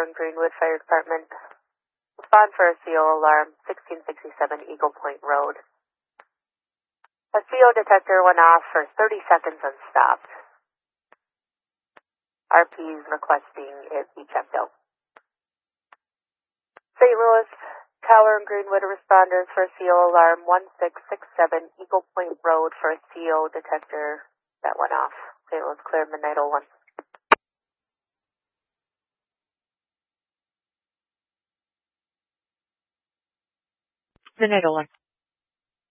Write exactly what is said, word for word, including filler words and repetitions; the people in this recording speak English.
Tower and Greenwood Fire Department. Respond for a C O alarm, sixteen sixty-seven Eagle Point Road. A C O detector went off for thirty seconds and stopped. R P is requesting it be checked out. Saint Louis Tower and Greenwood responders for C O alarm one six six seven Eagle Point Road for a C O detector that went off. Saint Louis clear, Midnight oh one. Midnight oh one.